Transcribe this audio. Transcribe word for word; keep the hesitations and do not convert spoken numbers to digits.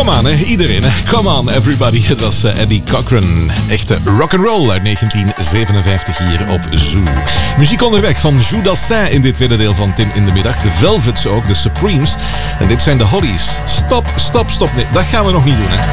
Kom aan, hè, iedereen. Hè. Come on, everybody. Het was uh, Eddie Cochran. Echte rock'n'roll uit negentien zevenenvijftig hier op Zoo. Muziek onderweg van Jules Dassin in dit tweede deel van Tim in de Middag. De Velvets ook, de Supremes. En dit zijn de Hollies. Stop, stop, stop. Nee, dat gaan we nog niet doen, hè.